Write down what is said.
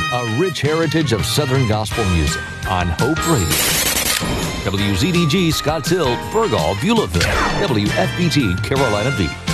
A rich heritage of Southern gospel music on Hope Radio. WZDG Scotts Hill, Burgaw, Beulahville. WFBT Carolina Beach.